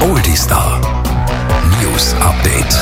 Oldie-Star News Update.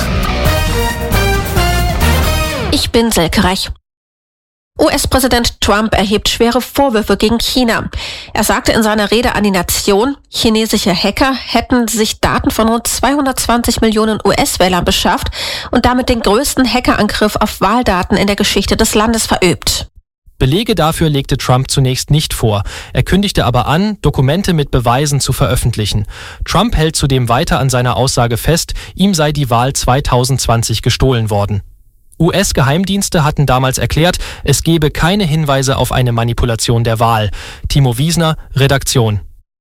Ich bin Silke Reich. US-Präsident Trump erhebt schwere Vorwürfe gegen China. Er sagte in seiner Rede an die Nation, chinesische Hacker hätten sich Daten von rund 220 Millionen US-Wählern beschafft und damit den größten Hackerangriff auf Wahldaten in der Geschichte des Landes verübt. Belege dafür legte Trump zunächst nicht vor. Er kündigte aber an, Dokumente mit Beweisen zu veröffentlichen. Trump hält zudem weiter an seiner Aussage fest, ihm sei die Wahl 2020 gestohlen worden. US-Geheimdienste hatten damals erklärt, es gebe keine Hinweise auf eine Manipulation der Wahl. Timo Wiesner, Redaktion.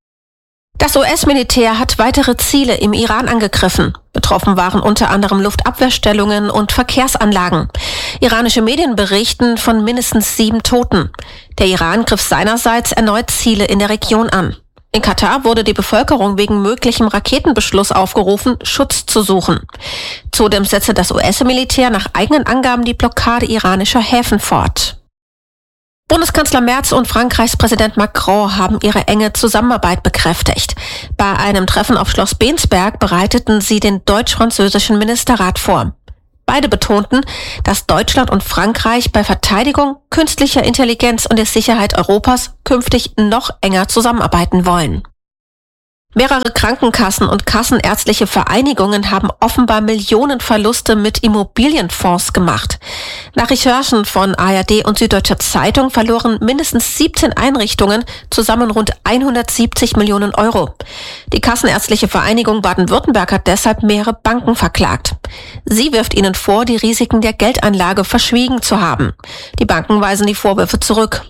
Das US-Militär hat weitere Ziele im Iran angegriffen. Betroffen waren unter anderem Luftabwehrstellungen und Verkehrsanlagen. Iranische Medien berichten von mindestens 7 Toten. Der Iran griff seinerseits erneut Ziele in der Region an. In Katar wurde die Bevölkerung wegen möglichem Raketenbeschluss aufgerufen, Schutz zu suchen. Zudem setzte das US-Militär nach eigenen Angaben die Blockade iranischer Häfen fort. Bundeskanzler Merz und Frankreichs Präsident Macron haben ihre enge Zusammenarbeit bekräftigt. Bei einem Treffen auf Schloss Bensberg bereiteten sie den deutsch-französischen Ministerrat vor. Beide betonten, dass Deutschland und Frankreich bei Verteidigung, künstlicher Intelligenz und der Sicherheit Europas künftig noch enger zusammenarbeiten wollen. Mehrere Krankenkassen und kassenärztliche Vereinigungen haben offenbar Millionenverluste mit Immobilienfonds gemacht. Nach Recherchen von ARD und Süddeutscher Zeitung verloren mindestens 17 Einrichtungen zusammen rund 170 Millionen Euro. Die Kassenärztliche Vereinigung Baden-Württemberg hat deshalb mehrere Banken verklagt. Sie wirft ihnen vor, die Risiken der Geldanlage verschwiegen zu haben. Die Banken weisen die Vorwürfe zurück.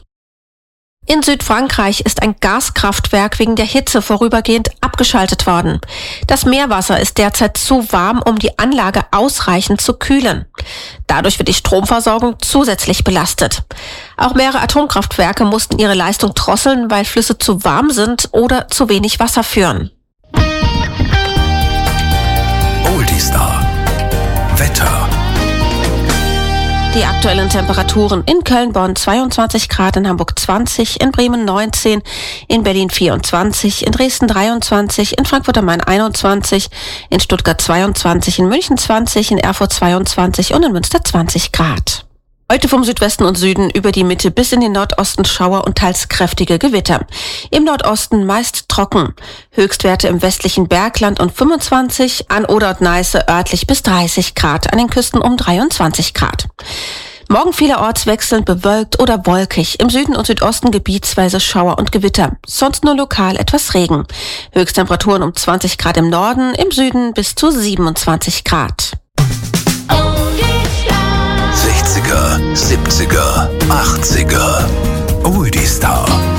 In Südfrankreich ist ein Gaskraftwerk wegen der Hitze vorübergehend abgeschaltet worden. Das Meerwasser ist derzeit zu warm, um die Anlage ausreichend zu kühlen. Dadurch wird die Stromversorgung zusätzlich belastet. Auch mehrere Atomkraftwerke mussten ihre Leistung drosseln, weil Flüsse zu warm sind oder zu wenig Wasser führen. Oldie-Star Wetter. Die aktuellen Temperaturen in Köln, Bonn 22 Grad, in Hamburg 20, in Bremen 19, in Berlin 24, in Dresden 23, in Frankfurt am Main 21, in Stuttgart 22, in München 20, in Erfurt 22 und in Münster 20 Grad. Heute vom Südwesten und Süden über die Mitte bis in den Nordosten Schauer und teils kräftige Gewitter. Im Nordosten meist trocken. Höchstwerte im westlichen Bergland und 25, an Oder und Neiße örtlich bis 30 Grad, an den Küsten um 23 Grad. Morgen vielerorts wechselnd bewölkt oder wolkig, im Süden und Südosten gebietsweise Schauer und Gewitter, sonst nur lokal etwas Regen. Höchsttemperaturen um 20 Grad im Norden, im Süden bis zu 27 Grad.